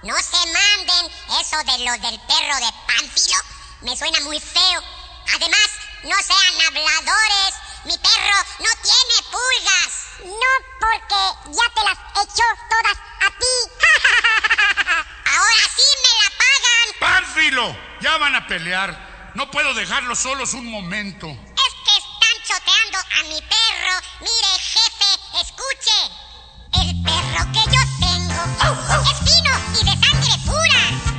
no se manden. Eso de lo del perro de Pánfilo me suena muy feo. Además, no sean habladores. Mi perro no tiene pulgas. No, porque ya te las echó todas a ti. Ahora sí me la pagan. ¡Pánfilo! Ya van a pelear. No puedo dejarlos solos un momento. Es que están choteando a mi perro.